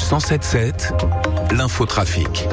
107.7, l'infotrafic.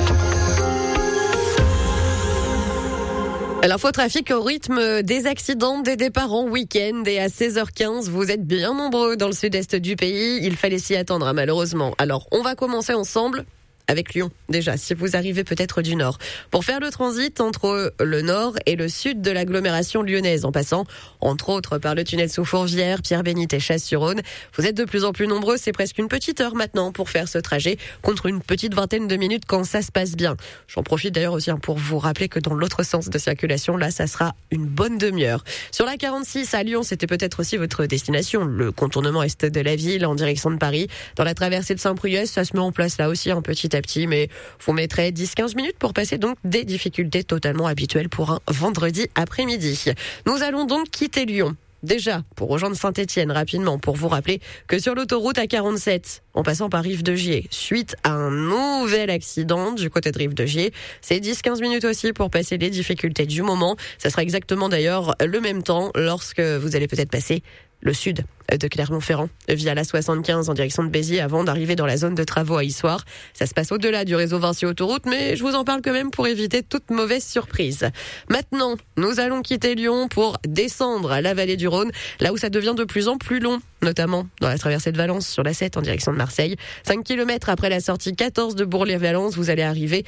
L'infotrafic au rythme des accidents, des départs en week-end et à 16h15. Vous êtes bien nombreux dans le sud-est du pays. Il fallait s'y attendre, malheureusement. Alors, on va commencer ensemble avec Lyon, déjà, si vous arrivez peut-être du nord. Pour faire le transit entre le nord et le sud de l'agglomération lyonnaise, en passant, entre autres, par le tunnel sous Fourvière, Pierre-Bénite et Chasse-sur-Rhône. Vous êtes de plus en plus nombreux, c'est presque une petite heure maintenant pour faire ce trajet, contre une petite vingtaine de minutes quand ça se passe bien. J'en profite d'ailleurs aussi pour vous rappeler que dans l'autre sens de circulation, là, ça sera une bonne demi-heure. Sur la 46 à Lyon, c'était peut-être aussi votre destination, le contournement est de la ville en direction de Paris. Dans la traversée de Saint-Priest, ça se met en place là aussi un petit à petit, mais vous mettrez 10-15 minutes pour passer donc des difficultés totalement habituelles pour un vendredi après-midi. Nous allons donc quitter Lyon. Déjà, pour rejoindre Saint-Étienne rapidement, pour vous rappeler que sur l'autoroute A47, en passant par Rive-de-Gier, suite à un nouvel accident du côté de Rive-de-Gier, c'est 10-15 minutes aussi pour passer les difficultés du moment. Ça sera exactement d'ailleurs le même temps lorsque vous allez peut-être passer le sud de Clermont-Ferrand via la 75 en direction de Béziers avant d'arriver dans la zone de travaux à Issoire. Ça se passe au-delà du réseau Vinci Autoroute, mais je vous en parle quand même pour éviter toute mauvaise surprise. Maintenant, nous allons quitter Lyon pour descendre à la vallée du Rhône, là où ça devient de plus en plus long, notamment dans la traversée de Valence sur la 7 en direction de Marseille. 5 km après la sortie 14 de Bourg-les-Valence, vous allez arriver